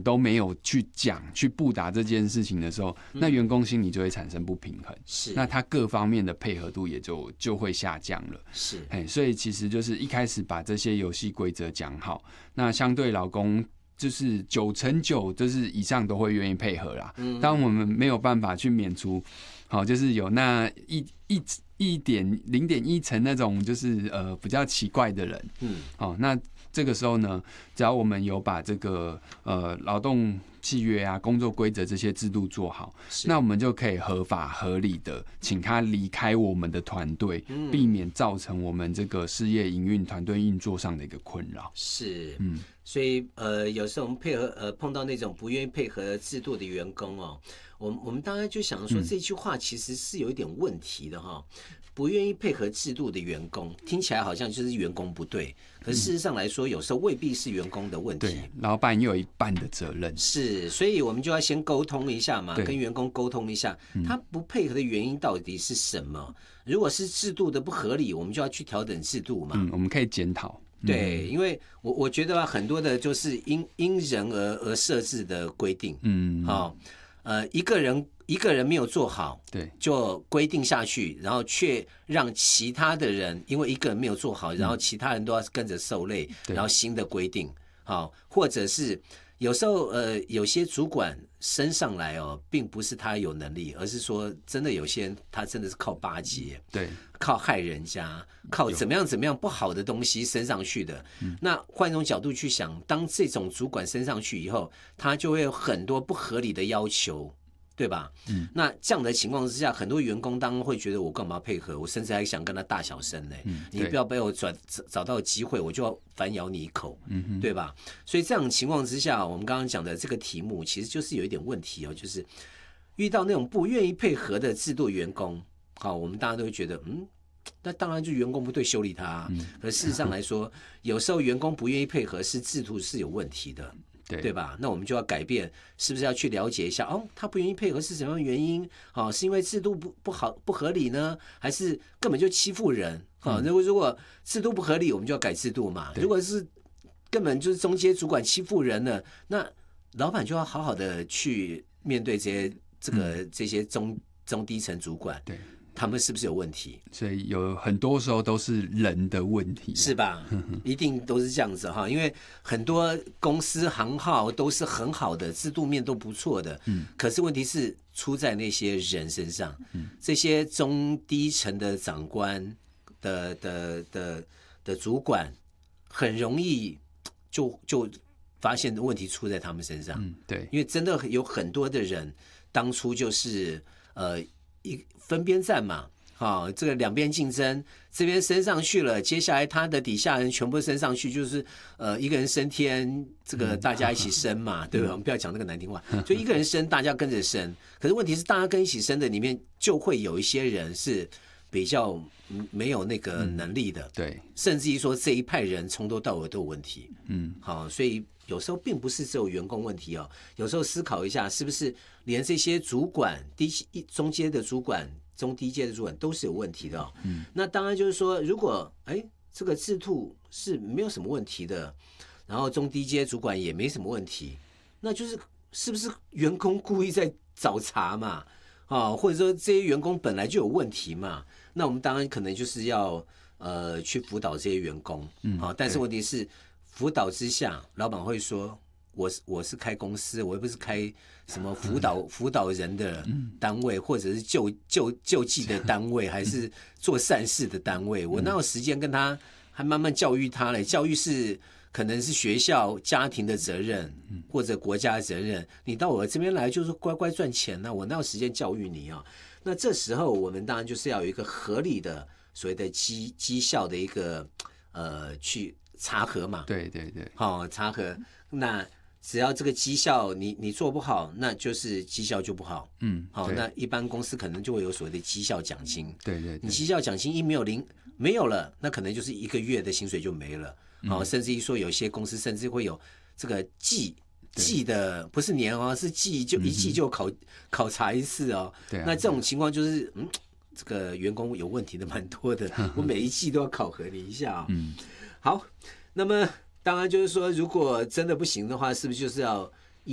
都没有去讲去布达这件事情的时候，那员工心里就会产生不平衡， 是， 那他各方面的配合度也就会下降了。 是， 所以其实就是一开始把这些游戏规则讲好，那相对劳工就是9%就是以上都会愿意配合啦。当我们没有办法去免除，好，就是有那0.1% 那种就是比较奇怪的人，那这个时候呢，只要我们有把这个劳动契约啊、工作规则这些制度做好，那我们就可以合法合理的请他离开我们的团队，避免造成我们这个事业营运、团队运作上的一个困扰。 是，所以有时候我们配合碰到那种不愿意配合制度的员工哦，我们当然就想说这句话其实是有一点问题的哈。不愿意配合制度的员工，听起来好像就是员工不对，可是事实上来说，有时候未必是员工的问题。 对，老板也有一半的责任。 是，所以我们就要先沟通一下嘛，跟员工沟通一下，他不配合的原因到底是什么？如果是制度的不合理，我们就要去调整制度嘛。 我们可以检讨。 对，因为我觉得很多的就是因人而设置的规定。一个人没有做好， 对， 就规定下去，然后却让其他的人因为一个人没有做好，然后其他人都要跟着受累，然后新的规定，好，或者是有时候有些主管升上来哦，并不是他有能力，而是说真的有些人他真的是靠巴结， 对， 靠害人家，靠怎么样不好的东西升上去的。那换一种角度去想，当这种主管升上去以后，他就会有很多不合理的要求。对吧？那这样的情况之下，很多员工当然会觉得我干嘛配合？我甚至还想跟他大小声呢。你不要被我找到机会，我就要反咬你一口，对吧？所以这样的情况之下，我们刚刚讲的这个题目其实就是有一点问题哦，就是遇到那种不愿意配合的制度员工，好，我们大家都会觉得，那当然就员工不对，修理他。可事实上来说，有时候员工不愿意配合是制度是有问题的。对吧？那我们就要改变，是不是要去了解一下？他不愿意配合是什么样的原因？是因为制度不好不合理呢，还是根本就欺负人？如果制度不合理，我们就要改制度嘛。如果是根本就是中阶主管欺负人了，那老板就要好好的去面对这些中低层主管。对。他们是不是有问题？ 所以有很多时候都是人的问题， 是吧？一定都是这样子哈，因为很多公司行号都是很好的，制度面都不错的，可是问题是出在那些人身上，这些中低层的长官的主管，很容易就发现问题出在他们身上， 对， 因为真的有很多的人当初就是分边站嘛，这个两边竞争，这边升上去了，接下来他的底下人全部升上去，就是一个人升天，这个大家一起升嘛，对吧？我们不要讲那个难听话，就一个人升，大家跟着升。可是问题是，大家跟一起升的里面，就会有一些人是比较没有那个能力的， 对， 甚至于说这一派人从头到尾都有问题，好，所以有时候并不是只有员工问题哦，有时候思考一下，是不是连这些主管、中阶的主管、中低阶的主管都是有问题的哦。那当然就是说，如果这个制度是没有什么问题的，然后中低阶主管也没什么问题，那就是是不是员工故意在找茬嘛？或者说这些员工本来就有问题嘛？那我们当然可能就是要去辅导这些员工，但是问题是辅导之下，老板会说我是开公司，我又不是开什么辅导人的单位，或者是救济的单位，还是做善事的单位，我哪有时间跟他还慢慢教育他嘞？教育是可能是学校、家庭的责任，或者国家的责任。你到我这边来就是乖乖赚钱呢，我哪有时间教育你啊？那这时候我们当然就是要有一个合理的所谓的绩效的一个去查核嘛。 对对对， 查核。那只要这个绩效你做不好，那就是绩效就不好。那一般公司可能就会有所谓的绩效奖金。 对对， 你绩效奖金没有了，那可能就是一个月的薪水就没了。甚至于说有些公司甚至会有这个季的，不是年是季，就一季就考察一次哦。那这种情况就是这个员工有问题的蛮多的，我每一季都要考核你一下好，那么当然就是说，如果真的不行的话，是不是就是要